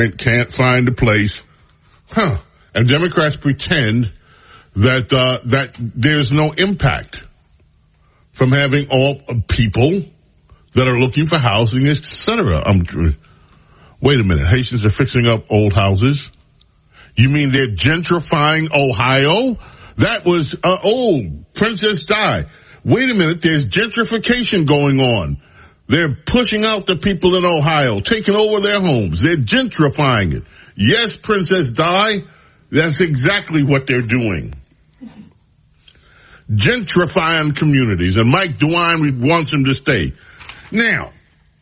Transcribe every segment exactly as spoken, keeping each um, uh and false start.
can't find a place. Huh. And Democrats pretend that, uh, that there's no impact from having all people that are looking for housing, et cetera. I'm, wait a minute. Haitians are fixing up old houses. You mean they're gentrifying Ohio? That was, uh, oh, Princess Di. Wait a minute. There's gentrification going on. They're pushing out the people in Ohio, taking over their homes. They're gentrifying it. Yes, Princess Di, that's exactly what they're doing. Gentrifying communities. And Mike DeWine wants him to stay. Now,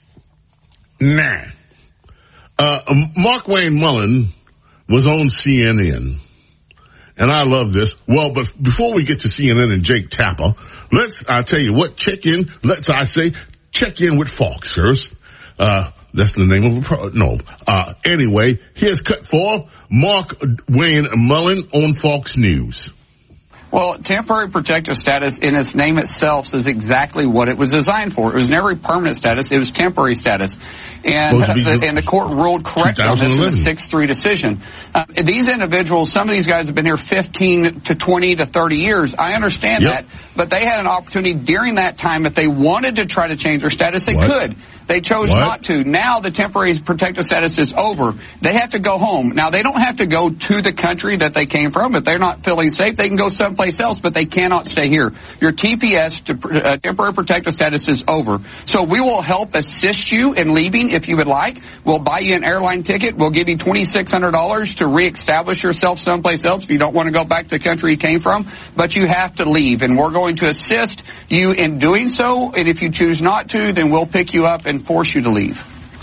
nah. Uh, Mark Wayne Mullen was on C N N. And I love this. Well, but before we get to C N N and Jake Tapper, let's, I tell you what, check in, let's, I say, check in with Fox first. Uh, that's the name of a pro, no. Uh, anyway, here's cut four, Mark Wayne Mullen on Fox News. Well, temporary protective status in its name itself says exactly what it was designed for. It was never permanent status. It was temporary status. And, uh, the, and the court ruled correct on this in a six three decision. Uh, these individuals, some of these guys have been here fifteen to twenty to thirty years. I understand yep. that. But they had an opportunity during that time, if they wanted to try to change their status, they what? could. They chose what? not to. Now the temporary protective status is over. They have to go home. Now, they don't have to go to the country that they came from. If they're not feeling safe, they can go someplace else, but they cannot stay here. Your T P S, to, uh, temporary protective status, is over. So we will help assist you in leaving if you would like. We'll buy you an airline ticket. We'll give you twenty-six hundred dollars to reestablish yourself someplace else if you don't want to go back to the country you came from. But you have to leave, and we're going to assist you in doing so. And if you choose not to, then we'll pick you up and force you to leave.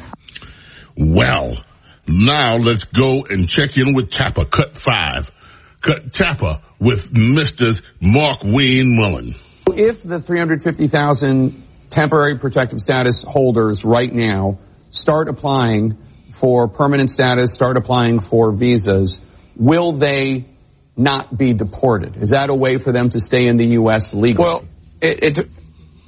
Well, now let's go and check in with Tapper. Cut five. Cut Tapper with Mister Mark Wayne Mullen. If the three hundred fifty thousand temporary protective status holders right now start applying for permanent status, start applying for visas, will they not be deported? Is that a way for them to stay in the U S legally? Well, it it,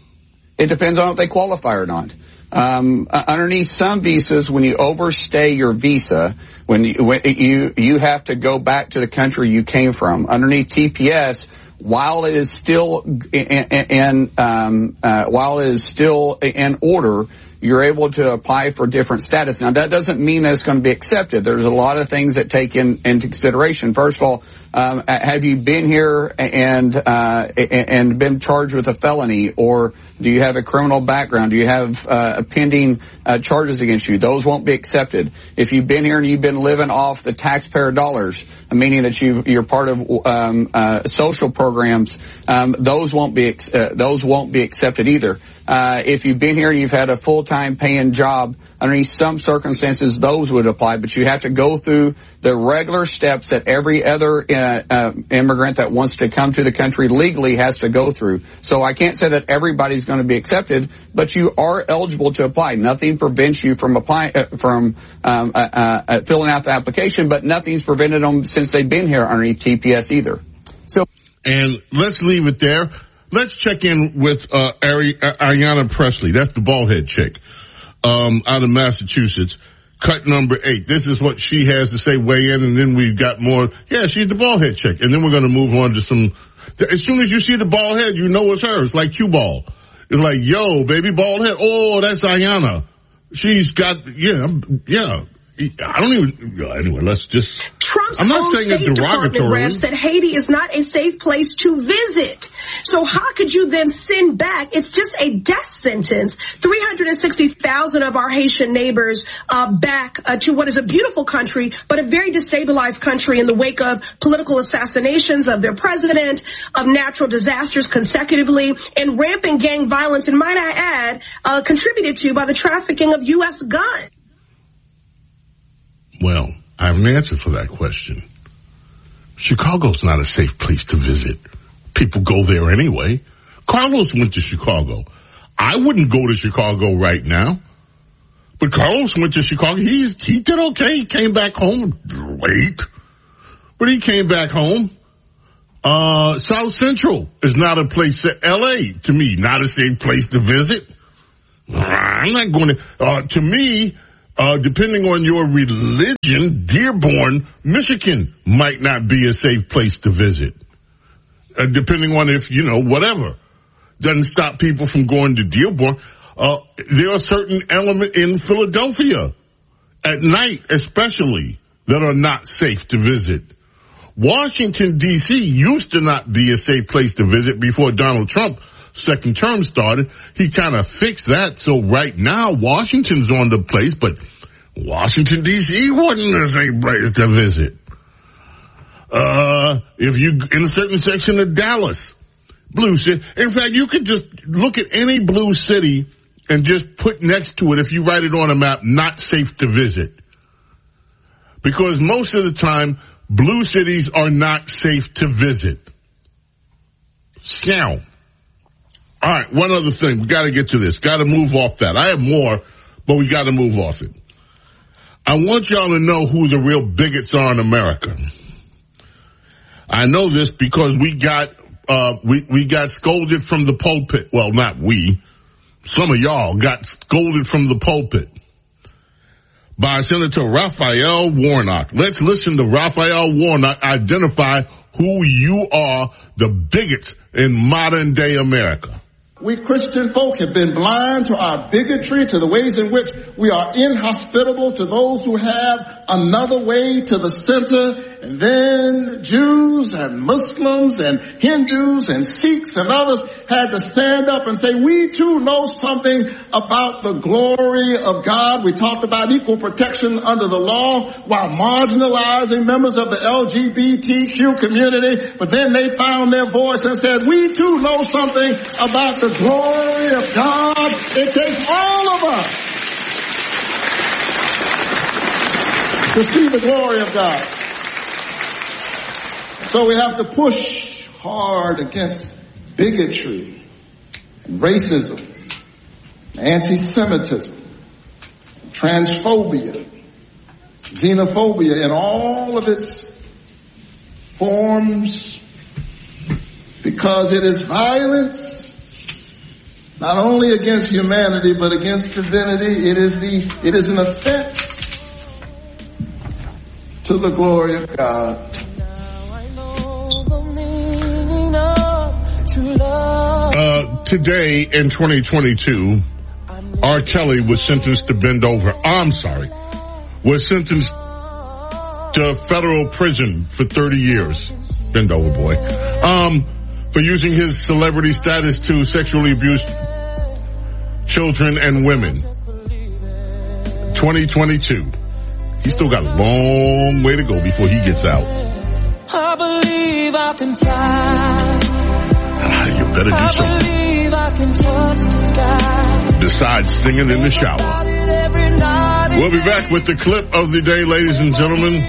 it depends on if they qualify or not. Um, uh, underneath some visas, when you overstay your visa, when you, when you, you have to go back to the country you came from. Underneath T P S, while it is still in, in um, uh, while it is still in order, you're able to apply for different status. Now, that doesn't mean that it's going to be accepted. There's a lot of things that take in, into consideration. First of all, um, have you been here and uh, and been charged with a felony, or do you have a criminal background? Do you have uh, pending uh, charges against you? Those won't be accepted. If you've been here and you've been living off the taxpayer dollars, meaning that you you're part of um, uh, social programs, um, those won't be uh, those won't be accepted either. Uh, if you've been here and you've had a full-time paying job, underneath some circumstances, those would apply. But you have to go through the regular steps that every other uh, uh, immigrant that wants to come to the country legally has to go through. So I can't say that everybody's going to be accepted, but you are eligible to apply. Nothing prevents you from applying, uh, from um, uh, uh, filling out the application, but nothing's prevented them since they've been here underneath T P S either. So, and let's leave it there. Let's check in with uh, Ari- uh, Ayanna Pressley. That's the bald-head chick um, out of Massachusetts. Cut number eight. This is what she has to say, weigh in, and then we've got more. Yeah, she's the bald-head chick. And then we're going to move on to some. As soon as you see the bald head, you know it's her. It's like cue ball. It's like, yo, baby, bald head. Oh, that's Ayanna. She's got, yeah, yeah. I don't even, anyway, let's just. Trump's I'm not own saying State it Department derogatory. rep said Haiti is not a safe place to visit. So how could you then send back? It's just a death sentence. three hundred sixty thousand of our Haitian neighbors uh, back uh, to what is a beautiful country, but a very destabilized country in the wake of political assassinations of their president, of natural disasters consecutively, and rampant gang violence, and might I add, uh, contributed to by the trafficking of U S guns. Well, I have an answer for that question. Chicago's not a safe place to visit. People go there anyway. Carlos went to Chicago. I wouldn't go to Chicago right now. But Carlos went to Chicago. He, he did okay. He came back home late. But he came back home. Uh, South Central is not a place, L A to me, not a safe place to visit. I'm not going to, uh, to me, Uh, depending on your religion, Dearborn, Michigan might not be a safe place to visit. Uh, depending on if, you know, whatever. Doesn't stop people from going to Dearborn. Uh, there are certain elements in Philadelphia, at night especially, that are not safe to visit. Washington, D C used to not be a safe place to visit before Donald Trump's second term started. He kind of fixed that. So right now, Washington's on the place, but Washington, D C wasn't a safe place to visit. Uh, if you, in a certain section of Dallas, blue city. In fact, you could just look at any blue city and just put next to it, if you write it on a map, not safe to visit. Because most of the time, blue cities are not safe to visit. Now, all right, one other thing. We got to get to this. Got to move off that. I have more, but we got to move off it. I want y'all to know who the real bigots are in America. I know this because we got uh we we got scolded from the pulpit. Well, not we. Some of y'all got scolded from the pulpit by Senator Raphael Warnock. Let's listen to Raphael Warnock identify who you are, the bigots in modern day America. We Christian folk have been blind to our bigotry, to the ways in which we are inhospitable to those who have another way to the center. And then Jews and Muslims and Hindus and Sikhs and others had to stand up and say, we too know something about the glory of God. We talked about equal protection under the law while marginalizing members of the L G B T Q community. But then they found their voice and said, we too know something about the glory of God. It takes all of us to see the glory of God. So we have to push hard against bigotry, and racism, anti-Semitism, transphobia, xenophobia in all of its forms, because it is violence not only against humanity but against divinity. It is the it is an offense to the glory of God. Uh, today in twenty twenty-two, R. Kelly was sentenced to bend over. I'm sorry, was sentenced to federal prison for thirty years. Bend over, boy. Um, for using his celebrity status to sexually abuse children and women. twenty twenty-two. He's still got a long way to go before he gets out. I believe I can fly. You better do something. I can touch the sky. Besides singing in the shower. We'll be back with the clip of the day, ladies and gentlemen.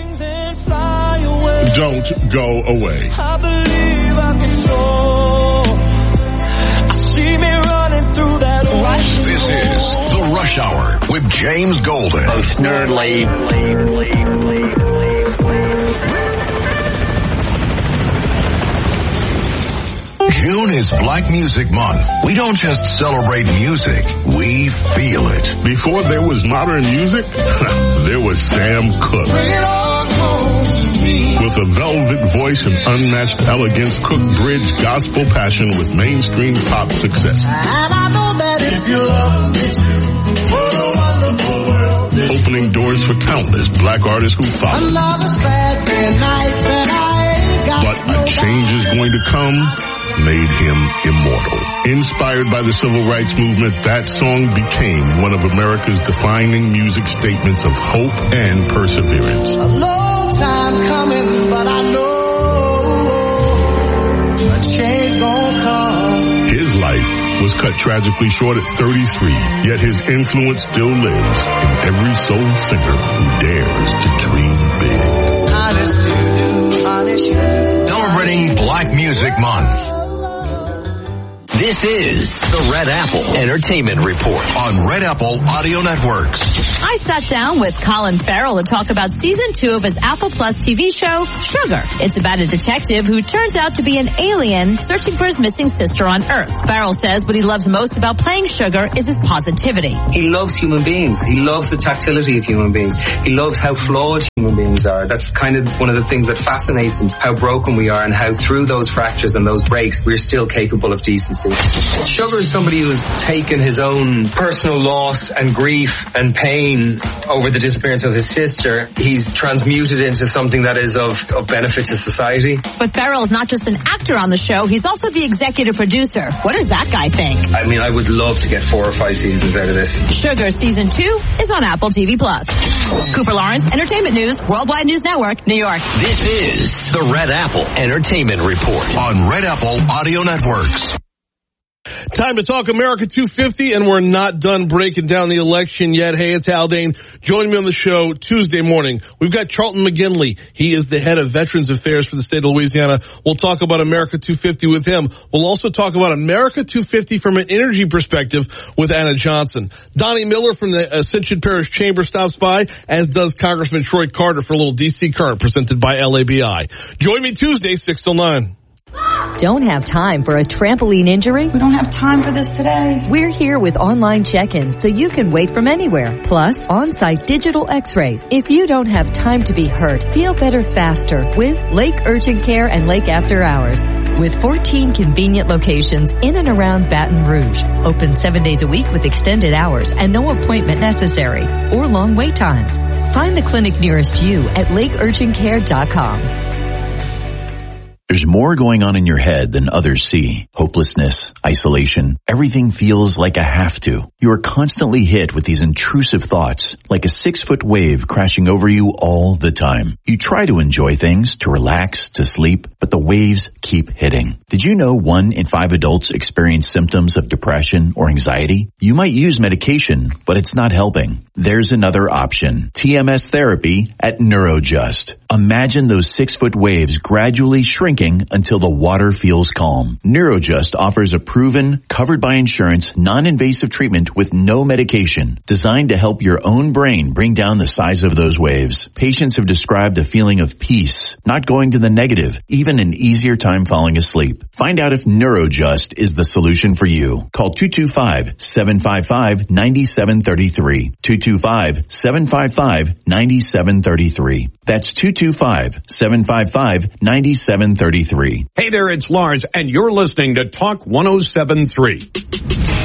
Don't go away. I believe I can soar. I see me running through that rush. This is The Rush Hour with James Golden. Most nerdly. June is Black Music Month. We don't just celebrate music, we feel it. Before there was modern music, there was Sam Cooke. With a velvet voice and unmatched elegance, Cooke bridged gospel passion with mainstream pop success. And I know that if you love me too, what a wonderful world. Opening doors for countless black artists who followed. Another Saturday night that I ain't got But a change is going to come. Made him immortal. Inspired by the civil rights movement, that song became one of America's defining music statements of hope and perseverance. a long time coming, but I know a change gonna come. His life was cut tragically short at thirty-three, yet his influence still lives in every soul singer who dares to dream big. Honest to do, honest you. Celebrating Black Music Month. This is the Red Apple Entertainment Report on Red Apple Audio Networks. I sat down with Colin Farrell to talk about season two of his Apple Plus T V show, Sugar. It's about a detective who turns out to be an alien searching for his missing sister on Earth. Farrell says what he loves most about playing Sugar is his positivity. He loves human beings. He loves the tactility of human beings. He loves how flawed human beings are. That's kind of one of the things that fascinates him, how broken we are and how through those fractures and those breaks, we're still capable of decency. Sugar is somebody who's taken his own personal loss and grief and pain over the disappearance of his sister. He's transmuted into something that is of, of benefit to society. But Farrell is not just an actor on the show, he's also the executive producer. What does that guy think? I mean, I would love to get four or five seasons out of this. Sugar Season two is on Apple T V Plus. Cooper Lawrence, Entertainment News, Worldwide News Network, New York. This is the Red Apple Entertainment Report on Red Apple Audio Networks. Time to talk America two fifty, and we're not done breaking down the election yet. Hey, it's Haldane. Joining me on the show Tuesday morning, we've got Charlton McGinley. He is the head of Veterans Affairs for the state of Louisiana. We'll talk about America two fifty with him. We'll also talk about America two fifty from an energy perspective with Anna Johnson. Donnie Miller from the Ascension Parish Chamber stops by, as does Congressman Troy Carter for a little D C Current presented by L A B I. Join me Tuesday, six till nine. Don't have time for a trampoline injury? We don't have time for this today. We're here with online check-in so you can wait from anywhere. Plus, on-site digital x-rays. If you don't have time to be hurt, feel better faster with Lake Urgent Care and Lake After Hours. With fourteen convenient locations in and around Baton Rouge. Open seven days a week with extended hours and no appointment necessary or long wait times. Find the clinic nearest you at lake urgent care dot com. There's more going on in your head than others see. Hopelessness, isolation, everything feels like a have to. You are constantly hit with these intrusive thoughts, like a six-foot wave crashing over you all the time. You try to enjoy things, to relax, to sleep, but the waves keep hitting. Did you know one in five adults experience symptoms of depression or anxiety? You might use medication, but it's not helping. There's another option. T M S therapy at Neurojust. Imagine those six-foot waves gradually shrinking until the water feels calm. Neurojust offers a proven, covered by insurance, non-invasive treatment with no medication, designed to help your own brain bring down the size of those waves. Patients have described a feeling of peace, not going to the negative, even an easier time falling asleep. Find out if Neurojust is the solution for you. Call two two five, seven five five, nine seven three three. two two five, seven five five, nine seven three three. That's two two five, seven five five, nine seven three three. Hey there, it's Lars, and you're listening to Talk one oh seven point three.